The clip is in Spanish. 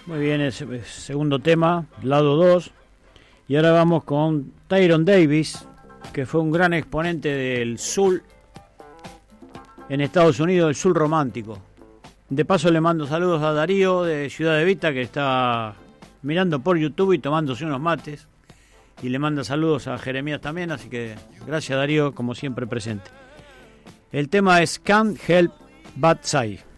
Muy bien, el segundo tema, lado 2. Y ahora vamos con Tyrone Davis, que fue un gran exponente del soul en Estados Unidos, el soul romántico. De paso le mando saludos a Darío de Ciudad de Vita, que está mirando por YouTube y tomándose unos mates. Y le manda saludos a Jeremías también, así que gracias Darío, como siempre presente. El tema es Can't Help But Say.